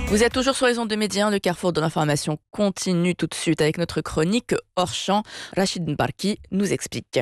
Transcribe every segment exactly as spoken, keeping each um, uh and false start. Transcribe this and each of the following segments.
Vous êtes toujours sur les ondes de Média, le carrefour de l'information continue tout de suite avec notre chronique hors champ. Rachid Mbarki nous explique.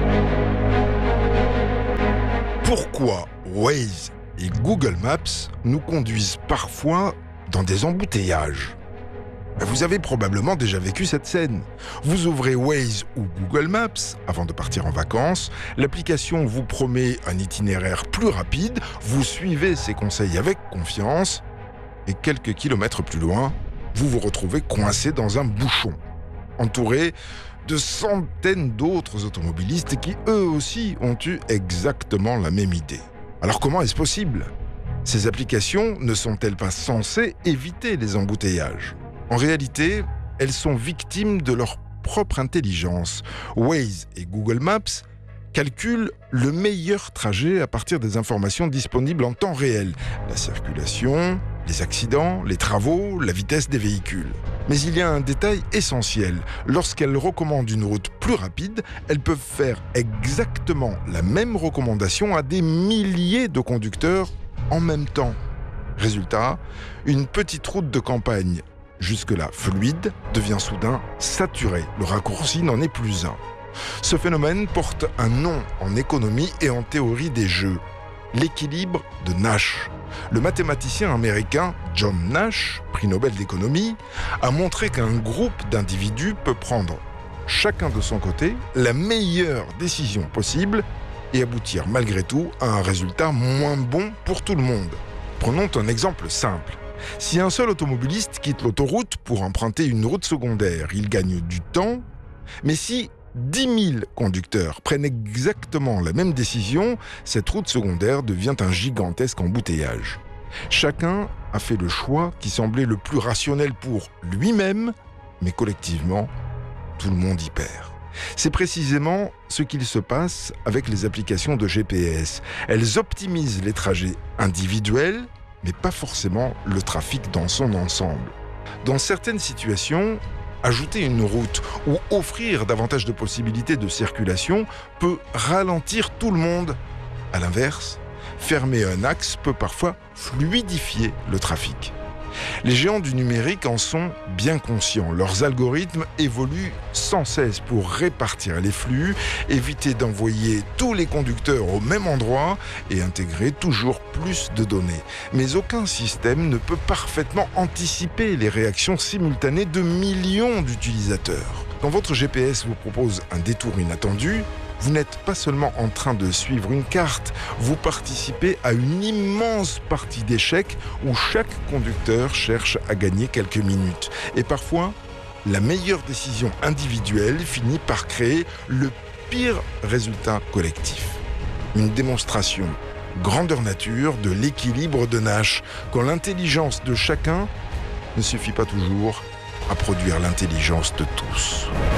Pourquoi Waze et Google Maps nous conduisent parfois dans des embouteillages? Vous avez probablement déjà vécu cette scène. Vous ouvrez Waze ou Google Maps avant de partir en vacances. L'application vous promet un itinéraire plus rapide. Vous suivez ses conseils avec confiance. Et quelques kilomètres plus loin, vous vous retrouvez coincé dans un bouchon, entouré de centaines d'autres automobilistes qui, eux aussi, ont eu exactement la même idée. Alors comment est-ce possible? Ces applications ne sont-elles pas censées éviter les embouteillages? En réalité, elles sont victimes de leur propre intelligence. Waze et Google Maps calculent le meilleur trajet à partir des informations disponibles en temps réel. La circulation, les accidents, les travaux, la vitesse des véhicules. Mais il y a un détail essentiel. Lorsqu'elles recommandent une route plus rapide, elles peuvent faire exactement la même recommandation à des milliers de conducteurs en même temps. Résultat, une petite route de campagne, jusque-là fluide, devient soudain saturée. Le raccourci n'en est plus un. Ce phénomène porte un nom en économie et en théorie des jeux. L'équilibre de Nash. Le mathématicien américain John Nash, prix Nobel d'économie, a montré qu'un groupe d'individus peut prendre, chacun de son côté, la meilleure décision possible et aboutir malgré tout à un résultat moins bon pour tout le monde. Prenons un exemple simple. Si un seul automobiliste quitte l'autoroute pour emprunter une route secondaire, il gagne du temps, mais si dix mille conducteurs prennent exactement la même décision, cette route secondaire devient un gigantesque embouteillage. Chacun a fait le choix qui semblait le plus rationnel pour lui-même, mais collectivement, tout le monde y perd. C'est précisément ce qu'il se passe avec les applications de G P S. Elles optimisent les trajets individuels, mais pas forcément le trafic dans son ensemble. Dans certaines situations, ajouter une route ou offrir davantage de possibilités de circulation peut ralentir tout le monde. À l'inverse, fermer un axe peut parfois fluidifier le trafic. Les géants du numérique en sont bien conscients. Leurs algorithmes évoluent sans cesse pour répartir les flux, éviter d'envoyer tous les conducteurs au même endroit et intégrer toujours plus de données. Mais aucun système ne peut parfaitement anticiper les réactions simultanées de millions d'utilisateurs. Quand votre G P S vous propose un détour inattendu, vous n'êtes pas seulement en train de suivre une carte, vous participez à une immense partie d'échecs où chaque conducteur cherche à gagner quelques minutes. Et parfois, la meilleure décision individuelle finit par créer le pire résultat collectif. Une démonstration grandeur nature de l'équilibre de Nash, quand l'intelligence de chacun ne suffit pas toujours à produire l'intelligence de tous.